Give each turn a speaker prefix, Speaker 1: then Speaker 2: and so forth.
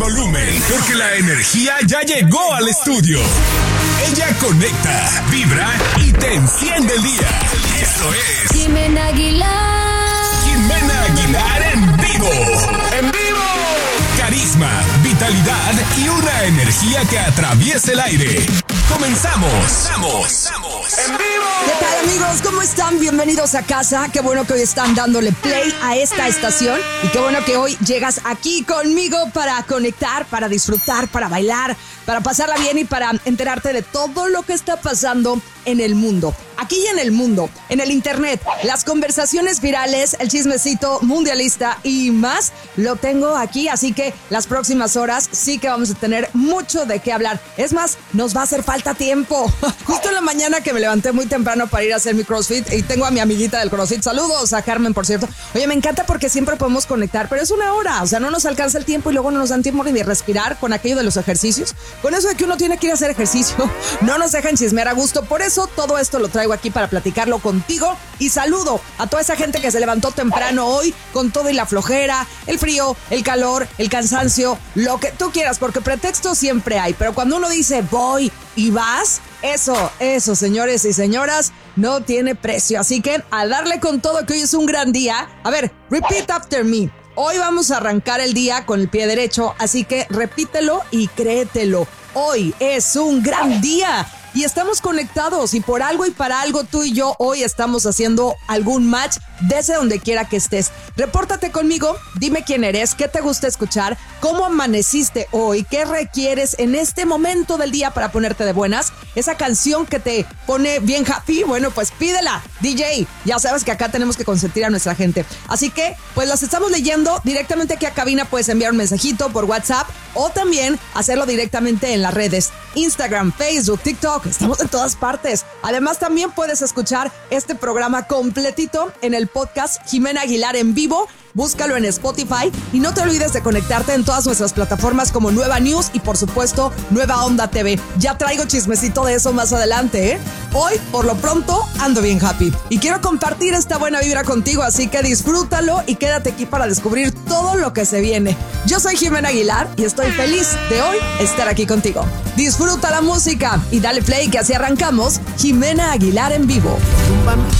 Speaker 1: volumen, porque la energía ya llegó al estudio. Ella conecta, vibra y te enciende el día. Esto es
Speaker 2: Jimena Aguilar.
Speaker 1: Jimena Aguilar en vivo. ¡En vivo! Carisma, vitalidad y una energía que atraviesa el aire. ¡Comenzamos! ¡En vivo!
Speaker 3: ¿Qué tal, amigos? ¿Cómo están? Bienvenidos a casa. Qué bueno que hoy están dándole play a esta estación. Y qué bueno que hoy llegas aquí conmigo para conectar, para disfrutar, para bailar, para pasarla bien y para enterarte de todo lo que está pasando en el mundo. Aquí y en el mundo, en el internet, las conversaciones virales, el chismecito mundialista y más, lo tengo aquí. Así que las próximas horas sí que vamos a tener mucho de qué hablar. Es más, nos va a hacer falta tiempo. Justo en la mañana que me levanté muy temprano para ir a hacer mi CrossFit y tengo a mi amiguita del CrossFit. Saludos a Carmen, por cierto. Oye, me encanta porque siempre podemos conectar, pero es una hora. O sea, no nos alcanza el tiempo y luego no nos dan tiempo ni de respirar con aquello de los ejercicios. Con eso de que uno tiene que ir a hacer ejercicio, no nos dejan chismear a gusto. Por eso todo esto lo traigo aquí para platicarlo contigo. Y saludo a toda esa gente que se levantó temprano hoy con todo y la flojera, el frío, el calor, el cansancio, lo que tú quieras, porque pretextos siempre hay. Pero cuando uno dice voy y vas, eso, señores y señoras, no tiene precio. Así que a darle con todo, que hoy es un gran día. A ver, repeat after me. Hoy vamos a arrancar el día con el pie derecho, así que repítelo y créetelo. Hoy es un gran día. Y estamos conectados y por algo y para algo tú y yo hoy estamos haciendo algún match desde donde quiera que estés. Repórtate conmigo, dime quién eres, qué te gusta escuchar, cómo amaneciste hoy, qué requieres en este momento del día para ponerte de buenas. Esa canción que te pone bien happy, bueno, pues pídela, DJ. Ya sabes que acá tenemos que consentir a nuestra gente. Así que, pues las estamos leyendo directamente aquí a cabina. Puedes enviar un mensajito por WhatsApp o también hacerlo directamente en las redes. Instagram, Facebook, TikTok. Estamos en todas partes. Además, también puedes escuchar este programa completito en el podcast Jimena Aguilar en vivo. Búscalo en Spotify y no te olvides de conectarte en todas nuestras plataformas como Nueva News y, por supuesto, Nueva Onda TV. Ya traigo chismecito de eso más adelante, ¿eh? Hoy, por lo pronto, ando bien happy y quiero compartir esta buena vibra contigo, así que disfrútalo y quédate aquí para descubrir todo lo que se viene. Yo soy Jimena Aguilar y estoy feliz de hoy estar aquí contigo. Disfruta la música y dale play, que así arrancamos Jimena Aguilar en vivo.